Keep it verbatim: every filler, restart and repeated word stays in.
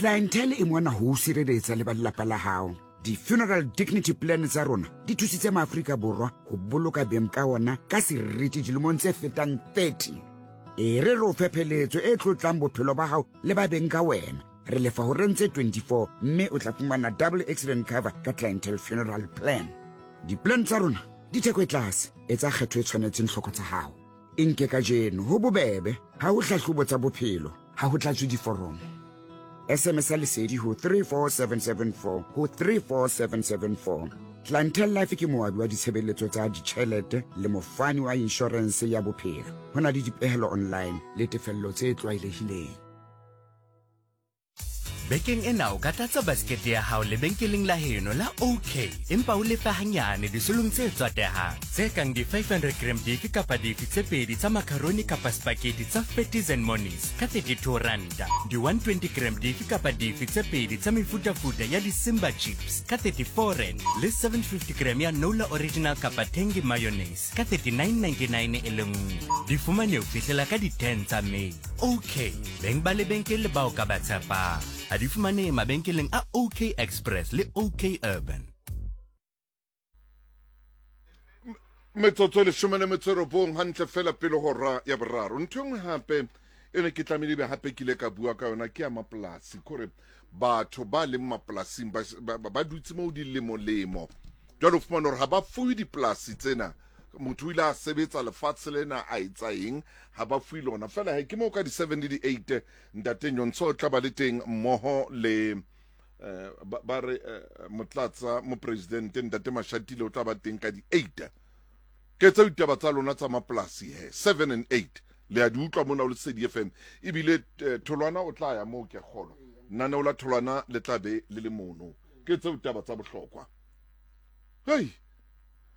clientele e mona ho sireletsa le ba lelapa la hao. Di-funeral dignity plan tsa rona di thusitse maAfrika Borwa ho boloka beng ka ona ka seriti dilemong tse fetang thirty. E re re o fepheletso e tlotlang bophelo ba hao le ba beng ka wena. Re lefa ho rentse twenty-four mme o tla fumana double accident cover ka clientele funeral plan. Di-plan tsa rona di theko e tlase, etsa kgetho e tshwanetseng hloko tsa hao. E nke ka jeno ho bobebe, ha ho hlahlobo tsa bophelo, ha ho tlatswe diforomo. S M S a lesedi ho three four seven seven four ho three four seven seven four. Clientele Life ke moabi wa ditshebeletso tsa ditjhelete le mofani wa insurance ya bophelo. Ho na le dipehelo online le tefello tse tlwaelehileng. Bekeng ena o ka tlatsa basket ya hao lebenkeleng la heno la OK empa o lefa hanyane disolong tse tswatehang tse kang di five hundred gram dife kapa dife tse pedi tsa macaroni kapa spaghetti tsa Fatties and Monies ka thirty-two randa, di one twenty gram dife kapa dife tse pedi tsa mefutafuta ya di Simba chips ka thirty-four rand le seven fifty gram ya Nola original kapa Tengi mayonnaise ka thirty-nine ninety-nine e le nngwe. Di fumane ho fihlela ka di ten tsa May. OK, beng ba lebenkele ba o ka ba tshepang. A di fumane mabenkeleng a OK Express le OK Urban. Metsotso le shumane metsero bong hantle fela pele hora ya boraro. Ntho engwe hape ene ke tlamehile be hape kile ka bua ka yona ke ya mapolasi kore batho ba le mapolasing ba ba dutse mo di lemo lemo. Jalo fumana hore ha ba fuwe dipolasi tsena. Motho ile a sebetsa lefatshe lena a etsa eng ha ba fuwe lona fela he ke mo ka di seventy-eight ntate Nyonso tla ba le teng mmoho le ba re motlatsa mo president ntate Mashatile o tla ba teng ka di eight ke tsa ditaba tsa lona tsa mapolasi he seven and eight le a di utlwa mona o le C D F M ebile tholwana o tla ya mo ke kgolo nana o la tholwana le tla be le le mono ke tsa ditaba tsa bohlokwa. Hey,